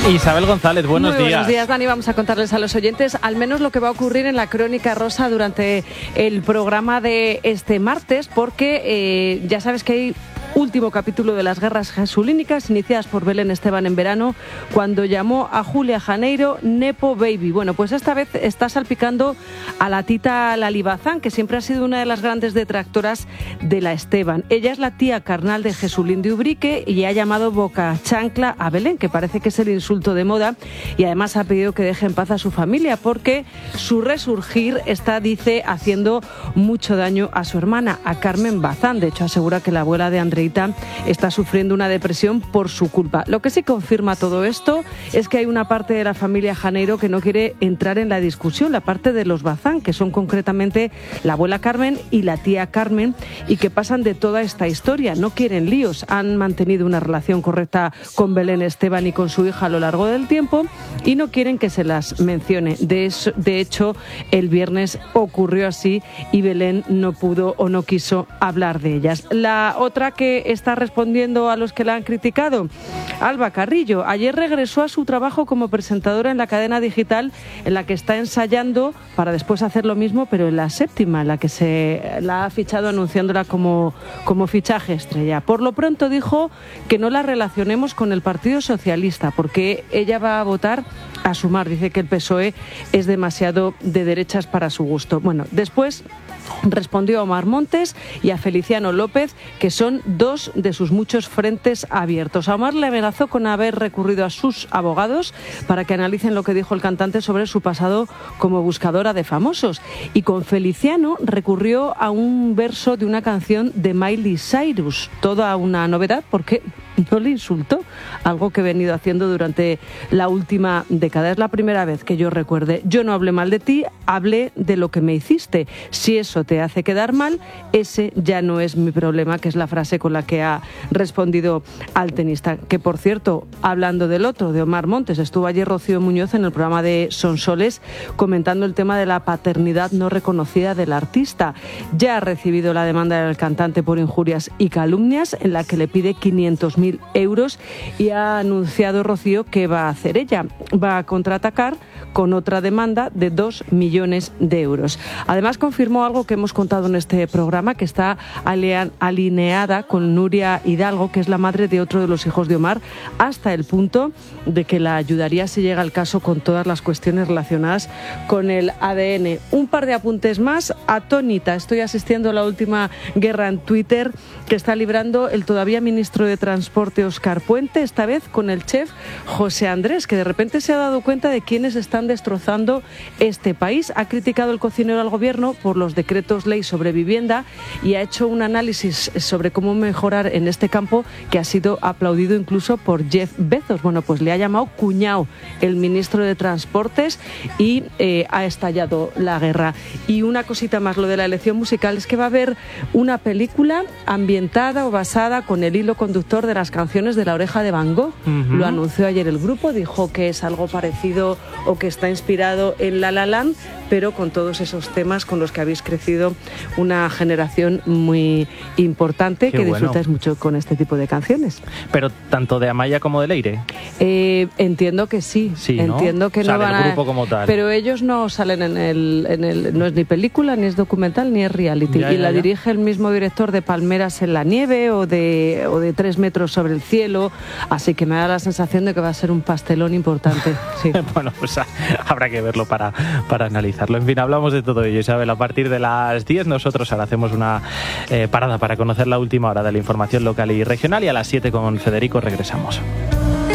Isabel González, buenos días. Buenos días, Dani. Vamos a contarles a los oyentes al menos lo que va a ocurrir en la Crónica Rosa durante el programa de este martes, porque ya sabes que hay último capítulo de las guerras jesulínicas iniciadas por Belén Esteban en verano, cuando llamó a Julia Janeiro Nepo Baby. Bueno, pues esta vez está salpicando a la Tita Lalibazán, que siempre ha sido una de las grandes detractoras de la Esteban. Ella es la tía carnal de Jesulín de Ubrique y ha llamado boca chancla a Belén, que parece que es el insulto de moda, y además ha pedido que deje en paz a su familia porque su resurgir está, dice, haciendo mucho daño a su hermana, a Carmen Bazán. De hecho, asegura que la abuela de Andreita está sufriendo una depresión por su culpa. Lo que sí confirma todo esto es que hay una parte de la familia Janeiro que no quiere entrar en la discusión, la parte de los Bazán, que son concretamente la abuela Carmen y la tía Carmen, y que pasan de toda esta historia. No quieren líos, han mantenido una relación correcta con Belén Esteban y con su hija a lo largo del tiempo y no quieren que se las mencione. De hecho, el viernes ocurrió así y Belén no pudo o no quiso hablar de ellas. La otra que está respondiendo a los que la han criticado, Alba Carrillo, ayer regresó a su trabajo como presentadora en la cadena digital en la que está ensayando para después hacer lo mismo, pero en la Séptima, en la que se la ha fichado anunciándola como fichaje estrella. Por lo pronto dijo que no la relacionemos con el Partido Socialista porque ella va a votar a Sumar. Dice que el PSOE es demasiado de derechas para su gusto. Bueno, después respondió a Omar Montes y a Feliciano López, que son dos de sus muchos frentes abiertos. A Omar le amenazó con haber recurrido a sus abogados para que analicen lo que dijo el cantante sobre su pasado como buscadora de famosos. Y con Feliciano recurrió a un verso de una canción de Miley Cyrus. Toda una novedad porque no le insultó, algo que he venido haciendo durante la última década. Es la primera vez que yo recuerde. Yo no hablé mal de ti, hablé de lo que me hiciste. Si eso te hace quedar mal, ese ya no es mi problema, que es la frase con la que ha respondido al tenista. Que, por cierto, hablando del otro, de Omar Montes, estuvo ayer Rocío Muñoz en el programa de Sonsoles comentando el tema de la paternidad no reconocida del artista. Ya ha recibido la demanda del cantante por injurias y calumnias, en la que le pide 500.000 euros, y ha anunciado Rocío que va a hacer ella. Va a contraatacar con otra demanda de 2 millones de euros. Además, confirmó algo que hemos contado en este programa, que está alineada con Nuria Hidalgo, que es la madre de otro de los hijos de Omar, hasta el punto de que la ayudaría si llega el caso con todas las cuestiones relacionadas con el ADN. Un par de apuntes más. Atónita, estoy asistiendo a la última guerra en Twitter que está librando el todavía ministro de Transporte Óscar Puente, esta vez con el chef José Andrés, que de repente se ha dado cuenta de quiénes están destrozando este país. Ha criticado el cocinero al gobierno por los decretos ley sobre vivienda y ha hecho un análisis sobre cómo mejorar en este campo que ha sido aplaudido incluso por Jeff Bezos. Bueno, pues le ha llamado cuñado el ministro de Transportes y ha estallado la guerra. Y una cosita más, lo de la elección musical, es que va a haber una película ambientada o basada con el hilo conductor de las canciones de La Oreja de Van Gogh. Lo anunció ayer el grupo, dijo que es algo parecido o que está inspirado en La La Land, pero con todos esos temas con los que habéis crecido una generación muy importante. Qué que disfrutáis mucho con este tipo de canciones. Pero tanto de Amaya como de Leire. Entiendo que sí, entiendo, ¿no? Que o sea, no van grupo como tal. Pero ellos no salen en el no es ni película, ni es documental, ni es reality. Y la dirige el mismo director de Palmeras en la nieve o de 3 metros sobre el cielo, así que me da la sensación de que va a ser un pastelón importante. Sí. Bueno, pues habrá que verlo para analizarlo. En fin, hablamos de todo ello, Isabel. A partir de las 10 nosotros ahora hacemos una parada para conocer la última hora de la información local y regional, y a las 7 con Federico regresamos.